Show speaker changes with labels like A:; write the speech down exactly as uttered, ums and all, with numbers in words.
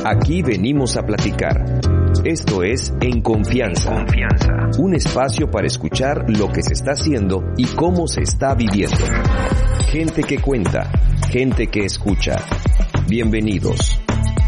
A: Aquí venimos a platicar. Esto es En Confianza. Confianza. Un espacio para escuchar lo que se está haciendo y cómo se está viviendo. Gente que cuenta, gente que escucha. Bienvenidos.